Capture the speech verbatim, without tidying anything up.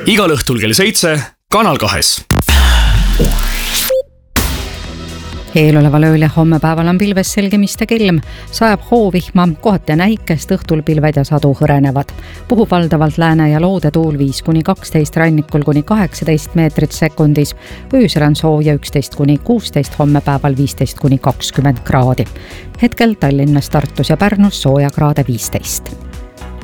igal õhtul kell seitse Kanal kahes. Eeloleval ööl ja homme päeval on pilves selgemiste kelm, sajab hoovihma, kohati näikest, õhtul pilved ja sadu hõrenevad. Puhub valdavalt lääne ja loode tuul viis kuni kaksteist, rannikul kuni kaheksateist meetrit sekundis. Öösel on sooja üksteist kuni kuusteist, homme päeval viisteist kuni kakskümmend kraadi. Hetkel Tallinnas, Tartus ja Pärnus sooja kraade viisteist.